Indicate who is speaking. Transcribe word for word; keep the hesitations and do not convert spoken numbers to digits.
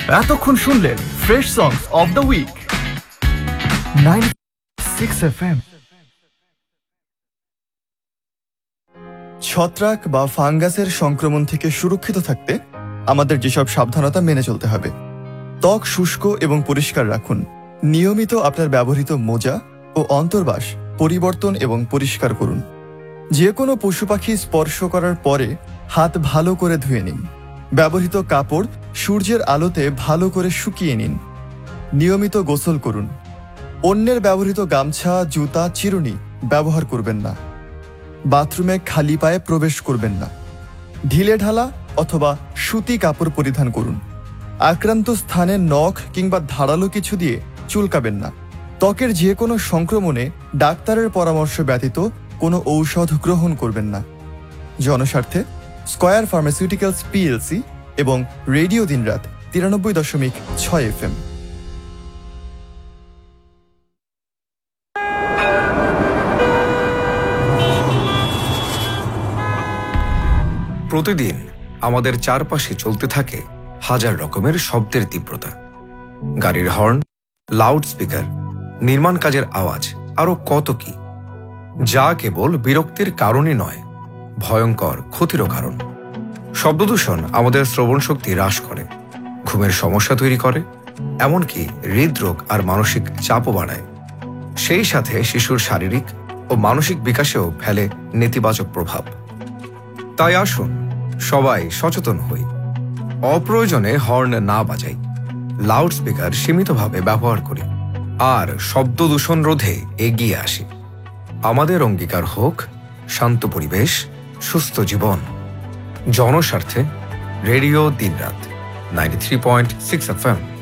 Speaker 1: এতক্ষণ শুনলেন fresh songs of the week nine six F M.
Speaker 2: ছত্রাক বা ফাঙ্গাসের সংক্রমণ থেকে সুরক্ষিত থাকতে আমাদের যেসব সাবধানতা মেনে চলতে হবে: ত্বক শুষ্ক এবং পরিষ্কার রাখুন। নিয়মিত আপনার ব্যবহৃত মোজা ও অন্তর্বাস পরিবর্তন এবং পরিষ্কার করুন। যে কোনো পশু পাখি স্পর্শ করার পরে হাত ভালো করে ধুয়ে নিন। ব্যবহৃত কাপড় সূর্যের আলোতে ভালো করে শুকিয়ে নিন। নিয়মিত গোসল করুন। অন্যের ব্যবহৃত গামছা, জুতা, চিরুনি ব্যবহার করবেন না। বাথরুমে খালি পায়ে প্রবেশ করবেন না। ঢিলে ঢালা অথবা সুতি কাপড় পরিধান করুন। আক্রান্ত স্থানে নখ কিংবা ধারালো কিছু দিয়ে চুলকাবেন না। ত্বকের যে কোনো সংক্রমণে ডাক্তারের পরামর্শ ব্যতীত কোনো ঔষধ গ্রহণ করবেন না। জনস্বার্থে স্কয়ার ফার্মাসিউটিক্যালস পিএলসি এবং রেডিও দিনরাত তিরানব্বই দশমিক ছয় এফ এম।
Speaker 3: প্রতিদিন আমাদের চারপাশে চলতে থাকে হাজার রকমের শব্দের তীব্রতা। গাড়ির হর্ন, লাউড স্পিকার, নির্মাণ কাজের আওয়াজ, আরো কত কি, যা কেবল বিরক্তির কারণই নয়, ভয়ঙ্কর ক্ষতিরও কারণ। শব্দদূষণ আমাদের শ্রবণ শক্তি হ্রাস করে, ঘুমের সমস্যা তৈরি করে, এমনকি হৃদরোগ আর মানসিক চাপও বাড়ায়। সেই সাথে শিশুর শারীরিক ও মানসিক বিকাশেও ফেলে নেতিবাচক প্রভাব। তাই আসুন সবাই সচেতন হই, অপ্রয়োজনে হর্ন না বাজাই, লাউড স্পিকার সীমিতভাবে ব্যবহার করি আর শব্দ দূষণ রোধে এগিয়ে আসি। আমাদের অঙ্গীকার হোক শান্ত পরিবেশ, সুস্থ জীবন। জনস্বার্থে রেডিও দিনরাত ninety three point six F M.